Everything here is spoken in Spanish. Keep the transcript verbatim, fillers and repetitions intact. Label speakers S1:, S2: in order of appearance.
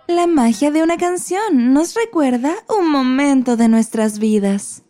S1: La magia de una canción nos recuerda un momento de nuestras vidas.